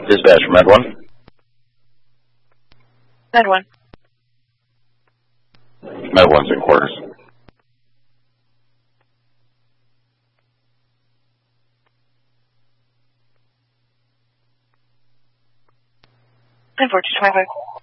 Dispatch from Med 1. Med 1. Med 1's in quarters. And 4225.